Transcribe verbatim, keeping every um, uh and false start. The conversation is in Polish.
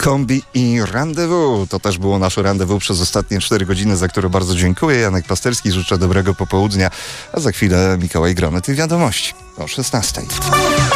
Kombi i Rendezvous. To też było nasze rendezvous przez ostatnie cztery godziny, za które bardzo dziękuję. Janek Pasterski, życzę dobrego popołudnia, a za chwilę Mikołaj Gromy tych wiadomości o szesnastej.